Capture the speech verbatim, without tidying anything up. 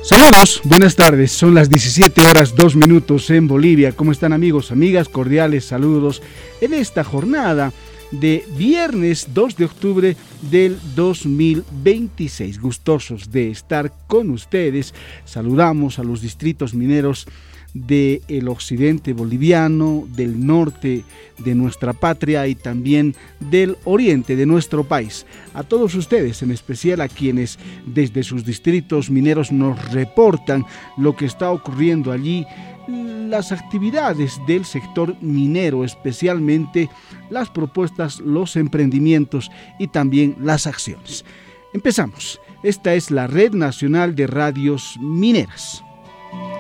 Saludos, buenas tardes, son las diecisiete horas dos minutos en Bolivia. ¿Cómo están, amigos, amigas? Cordiales saludos en esta jornada de viernes dos de octubre del dos mil veintiséis. Gustosos de estar con ustedes. Saludamos a los distritos mineros del occidente boliviano, del norte de nuestra patria y también del oriente de nuestro país. A todos ustedes, en especial a quienes desde sus distritos mineros nos reportan lo que está ocurriendo allí, las actividades del sector minero, especialmente las propuestas, los emprendimientos y también las acciones. Empezamos. Esta es la Red Nacional de Radios Mineras.